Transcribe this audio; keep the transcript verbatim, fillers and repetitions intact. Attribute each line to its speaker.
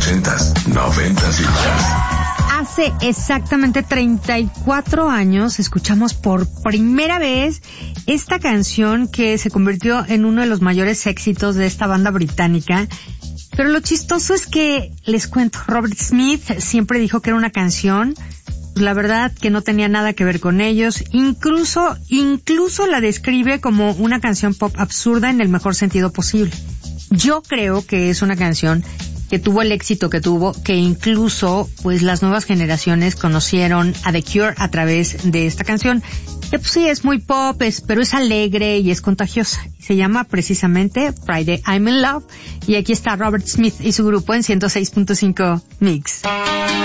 Speaker 1: ochentas, noventas y más.
Speaker 2: Hace exactamente treinta y cuatro años escuchamos por primera vez esta canción que se convirtió en uno de los mayores éxitos de esta banda británica. Pero lo chistoso es que, les cuento, Robert Smith siempre dijo que era una canción, la verdad que no tenía nada que ver con ellos. Incluso, incluso la describe como una canción pop absurda en el mejor sentido posible. Yo creo que es una canción que tuvo el éxito que tuvo, que incluso pues las nuevas generaciones conocieron a The Cure a través de esta canción, que pues sí es muy pop, es, pero es alegre y es contagiosa. Se llama precisamente Friday I'm in Love, y aquí está Robert Smith y su grupo en ciento seis punto cinco Mix.